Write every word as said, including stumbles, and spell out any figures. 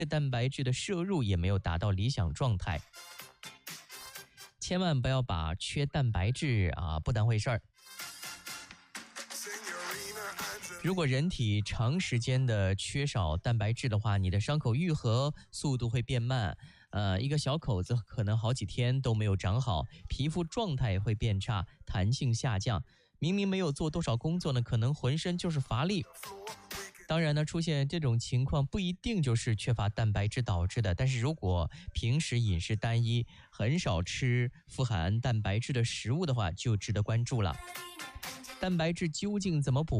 蛋白质的摄入也没有达到理想状态。千万不要把缺蛋白质啊不当回事儿。如果人体长时间的缺少蛋白质的话，你的伤口愈合速度会变慢，呃，一个小口子可能好几天都没有长好，皮肤状态也会变差，弹性下降。明明没有做多少工作呢，可能浑身就是乏力。当然呢，出现这种情况不一定就是缺乏蛋白质导致的，但是如果平时饮食单一，很少吃富含蛋白质的食物的话，就值得关注了。蛋白质究竟怎么补？